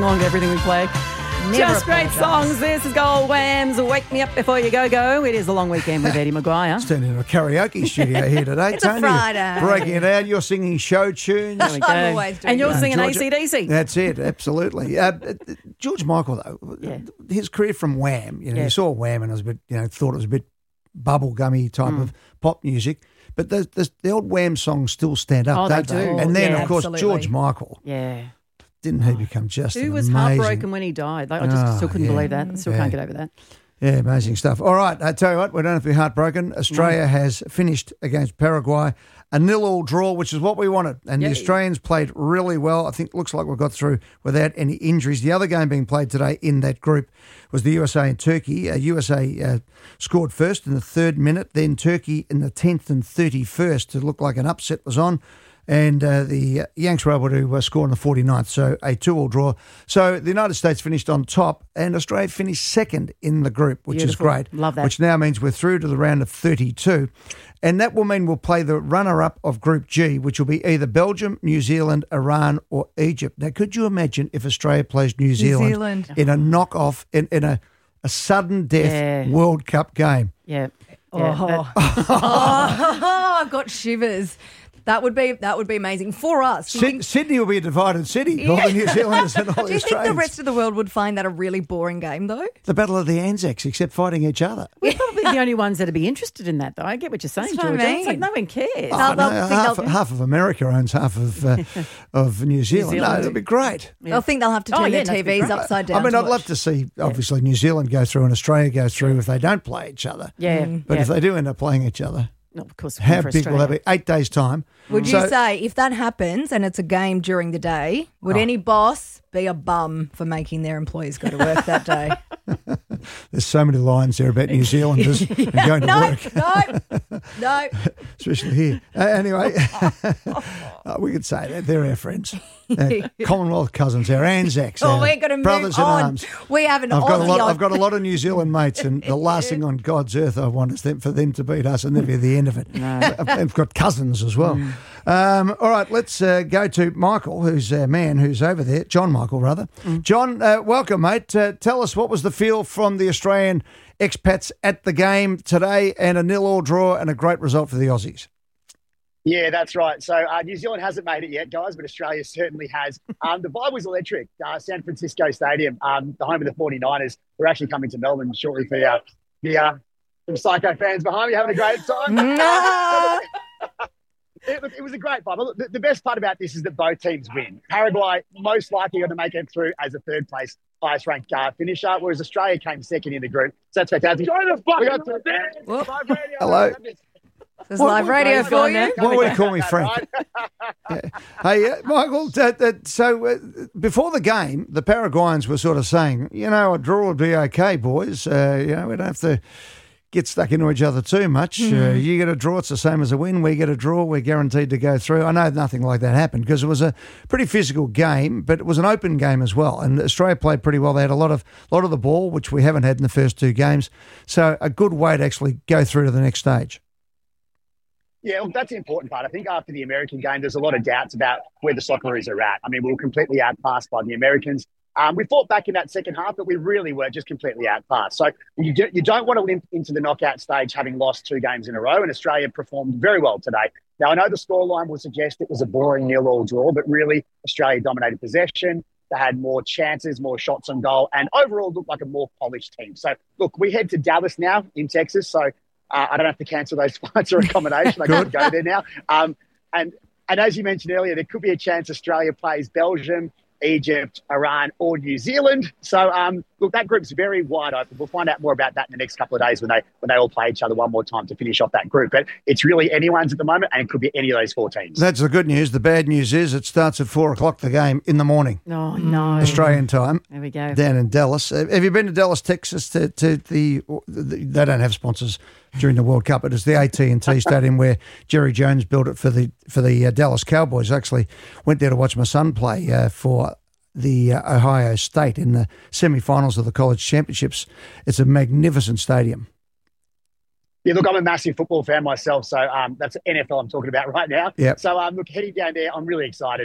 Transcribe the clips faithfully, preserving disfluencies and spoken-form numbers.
along to everything we play. Never Just great apologise. songs. This is Gold Wham's Wake Me Up Before You Go Go. It is a long weekend with Eddie Maguire. It's turned into a karaoke studio here today. It's a Tony, Friday. breaking it out. You're singing show tunes. There we go. I'm always doing and you're that. singing Georgia- A C D C. That's it, absolutely. Uh, George Michael, though, Yeah. his career from Wham, you know, Yeah. you saw Wham and I was a bit, you know, thought it was a bit bubblegummy type Mm. of pop music, but the, the, the old Wham songs still stand up, Oh, they don't they? do. And then, Yeah, of course, absolutely. George Michael, Yeah. didn't he become just Who an was amazing, heartbroken when he died? Like, I just Oh, still couldn't yeah. believe that. I still Yeah. can't get over that. Yeah, amazing stuff. All right, I tell you what, we don't have to be heartbroken. Australia has finished against Paraguay a nil-all draw, which is what we wanted. And Yeah. the Australians played really well. I think it looks like we got through without any injuries. The other game being played today in that group was the U S A and Turkey. Uh, U S A uh, scored first in the third minute, then Turkey in the tenth and thirty-first. It looked like an upset was on. And uh, the uh, Yanks were able to uh, score in the forty-ninth, so a two-all draw. So the United States finished on top, and Australia finished second in the group, which Beautiful. is great. Love that. Which now means we're through to the round of thirty-two. And that will mean we'll play the runner-up of Group G, which will be either Belgium, New Zealand, Iran or Egypt. Now, could you imagine if Australia plays New Zealand, Zealand. in a knock-off, in, in a, a sudden death Yeah. World Cup game? Yeah. Oh. Yeah, that- Oh, I've got shivers. That would be that would be amazing for us. Do you Syd- think, Sydney will be a divided city. All the New Zealanders and all do the you think the Australians. rest of the world would find that a really boring game, though? The Battle of the Anzacs, except fighting each other. We're probably the only ones that'd be interested in that, though. I get what you're saying, That's what I Georgia. It's like mean. no one cares. They'll- Oh, they'll no, think half, they'll- half of America owns half of uh, of New Zealand. Zealand. No, it'll be great. They'll think they'll have to Oh, turn yeah, their that'd be T Vs great. upside down. I mean, to I'd love watch. to see, obviously, New Zealand go through and Australia go through if they don't play each other. Yeah. But yeah. if they do end up playing each other, No, of course. how for big will that Australia. be? Eight days' time. Would So- you say if that happens and it's a game during the day, would Oh. any boss be a bum for making their employees go to work that day? There's so many lines there about New Zealanders and going to no, work, no, no. especially here. Uh, anyway, uh, we could say that. They're our friends. Uh, Commonwealth cousins, our Anzacs, Oh, our we're going to move brothers on. in arms. We have an I've got, a Aussie lot, on- I've got a lot of New Zealand mates, and the last thing on God's earth I want is them, for them to beat us, and that'll be the end of it. I've got cousins as well. Um, all right, let's uh, go to Michael, who's our man who's over there, John Michael, rather. John, uh, welcome, mate. Uh, tell us, what was the feel from the Australian expats at the game today, and a nil-all draw and a great result for the Aussies? Yeah, that's right. So uh, New Zealand hasn't made it yet, guys, but Australia certainly has. Um, the vibe was electric. Uh, San Francisco Stadium, um, the home of the forty-niners, we're actually coming to Melbourne shortly for uh, the uh, some Psycho fans behind me having a great time. It, look, it was a great vibe. Look, the, the best part about this is that both teams win. Paraguay most likely going to make it through as a third place, highest ranked uh, finisher, whereas Australia came second in the group. So that's fantastic. We got to- Whoop. Live radio. Hello. There's What- live what- radio what- for what- you. Why would you call me Frank? Hey, uh, Michael, uh, uh, so uh, before the game, the Paraguayans were sort of saying, you know, a draw would be okay, boys. Uh, you know, we don't have to get stuck into each other too much. Uh, you get a draw, it's the same as a win. We get a draw, we're guaranteed to go through. I know nothing like that happened because it was a pretty physical game, but it was an open game as well. And Australia played pretty well. They had a lot of lot of the ball, which we haven't had in the first two games. So a good way to actually go through to the next stage. Yeah, well, that's the important part. I think after the American game, there's a lot of doubts about where the Socceroos are at. I mean, we were completely outpassed by the Americans. Um, we fought back in that second half, but we really were just completely outpassed. So you, do, you don't want to limp into the knockout stage having lost two games in a row, and Australia performed very well today. Now, I know the scoreline will suggest it was a boring nil-all draw, but really Australia dominated possession. They had more chances, more shots on goal, and overall looked like a more polished team. So, look, we head to Dallas now in Texas, so uh, I don't have to cancel those flights or accommodation. I can go there now. Um, and, and as you mentioned earlier, there could be a chance Australia plays Belgium, Egypt, Iran, or New Zealand. So, um, look, that group's very wide open. We'll find out more about that in the next couple of days when they when they all play each other one more time to finish off that group. But it's really anyone's at the moment, and it could be any of those four teams. That's the good news. The bad news is it starts at four o'clock, the game, in the morning, Oh, no. Australian time, There we go. down in Dallas. Uh, have you been to Dallas, Texas? To, to the, the They don't have sponsors during the World Cup, but it's the A T and T Stadium where Jerry Jones built it for the for the uh, Dallas Cowboys. I actually went there to watch my son play uh, for the uh, Ohio State in the semi-finals of the college championships. It's a magnificent stadium. Yeah, look, I'm a massive football fan myself, so um, that's N F L I'm talking about right now. Yep. So, um, look, heading down there, I'm really excited. Uh,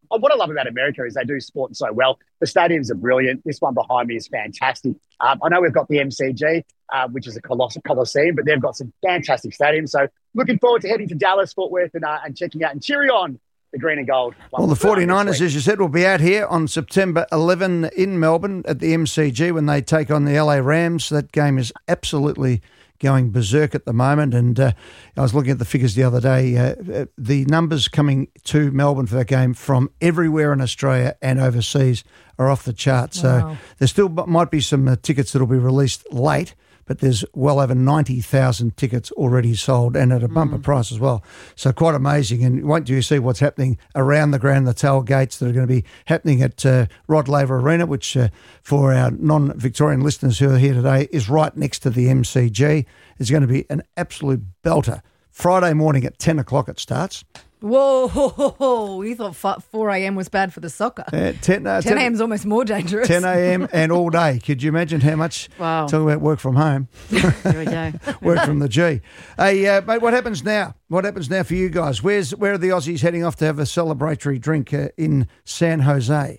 what I love about America is they do sport so well. The stadiums are brilliant. This one behind me is fantastic. Um, I know we've got the M C G, uh, which is a colossal Coliseum, but they've got some fantastic stadiums. So looking forward to heading to Dallas, Fort Worth, and, uh, and checking out and cheering on the green and gold. Well, the forty-niners, as you said, will be out here on September eleventh in Melbourne at the M C G when they take on the L A Rams. That game is absolutely going berserk at the moment, and uh, I was looking at the figures the other day. Uh, the numbers coming to Melbourne for that game from everywhere in Australia and overseas are off the chart. So Wow. there still might be some uh, tickets that will be released late, but there's well over ninety thousand tickets already sold and at a bumper mm. price as well. So quite amazing. And wait till you see what's happening around the ground, the tailgates that are going to be happening at uh, Rod Laver Arena, which uh, for our non-Victorian listeners who are here today is right next to the M C G. It's going to be an absolute belter. Friday morning at ten o'clock it starts. Whoa, you thought four a.m. was bad for the soccer. Uh, ten uh, ten a.m. is almost more dangerous. ten a.m. and all day. Could you imagine how much? Wow. Talk about work from home. Here we go. Work from the G. Hey, uh, mate, what happens now? What happens now for you guys? Where's Where are the Aussies heading off to have a celebratory drink uh, in San Jose?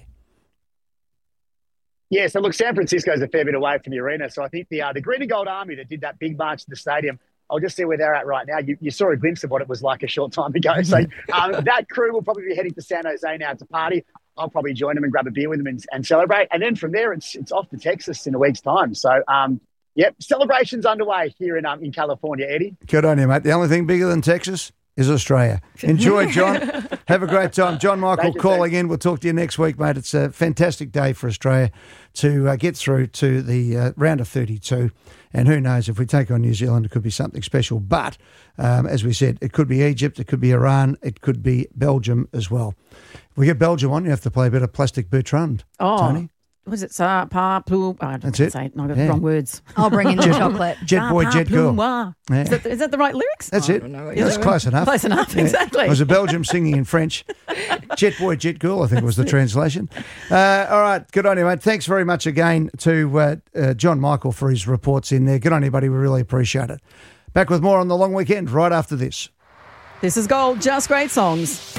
Yeah, so look, San Francisco's a fair bit away from the arena. So I think the uh, the Green and Gold Army that did that big march to the stadium, I'll just see where they're at right now. You, you saw a glimpse of what it was like a short time ago. So um, that crew will probably be heading to San Jose now to party. I'll probably join them and grab a beer with them and, and celebrate. And then from there, it's it's off to Texas in a week's time. So, um, yep, celebrations underway here in um, in California, Eddie. Good on you, mate. The only thing bigger than Texas is Australia. Enjoy, John. Have a great time. John Michael you, calling in. We'll talk to you next week, mate. It's a fantastic day for Australia to uh, get through to the uh, round of thirty-two. And who knows, if we take on New Zealand, it could be something special. But, um, as we said, it could be Egypt, it could be Iran, it could be Belgium as well. If we get Belgium on, you have to play a bit of Plastic Bertrand, Oh, Tony. was it sa pa plu? Oh, I don't That's know it. say it. No, I got Yeah. the wrong words. I'll bring in the chocolate. Jet boy, Sa, pa, jet girl. plumwa. Yeah. Is, that, is that the right lyrics? That's I it. don't know what That's you're close enough. Close enough, exactly. It was a Belgium singing in French. Jet boy, jet girl, I think was the translation. Uh, all right, good on you, mate. Thanks very much again to uh, uh, John Michael for his reports in there. Good on you, buddy. We really appreciate it. Back with more on the long weekend right after this. This is Gold, just great songs.